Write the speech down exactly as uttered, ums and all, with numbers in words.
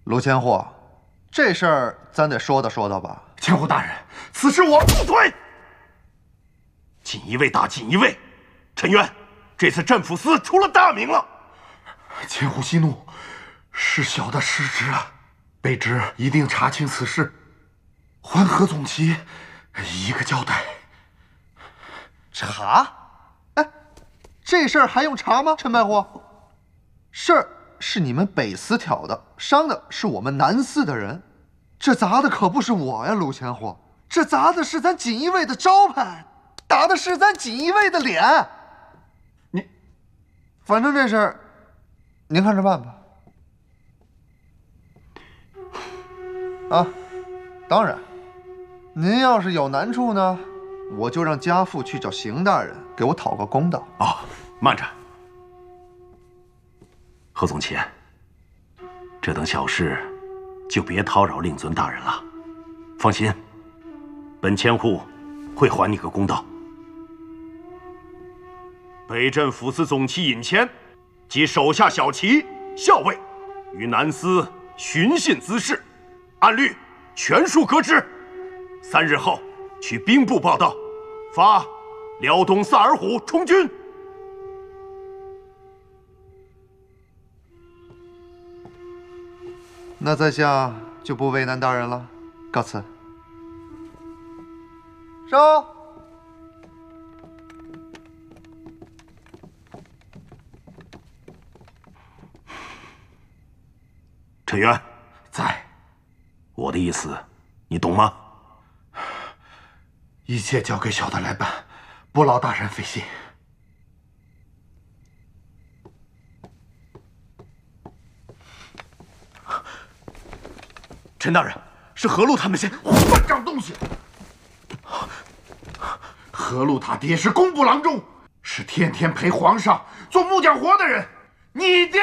卢千户，这事儿咱得说道说道吧。 千户大人，此事我不推。锦衣卫大锦衣卫，陈渊，这次镇抚司出了大名了。千户息怒，是小的失职啊。卑职一定查清此事，还何总旗一个交代。 查？哎，这事儿还用查吗？陈百户，事儿是你们北司挑的，伤的是我们南司的人，这砸的可不是我呀，卢千户，这砸的是咱锦衣卫的招牌，打的是咱锦衣卫的脸。你，反正这事儿，您看着办吧。啊，当然，您要是有难处呢，我就让家父去找邢大人给我讨个公道。 哦，慢着，何总旗，这等小事就别叨扰令尊大人了。放心，本千户会还你个公道。北镇抚司总旗尹谦及手下小旗、校尉于南司寻衅滋事，按律全数革职。三日后去兵部报到，发辽东萨尔虎充军。 那在下就不为难大人了，告辞。收。 陈渊，在。我的意思，你懂吗？一切交给小的来办，不劳大人费心。陈大人，是何路他们先混账东西！何路他爹是工部郎中，是天天陪皇上做木匠活的人，你爹。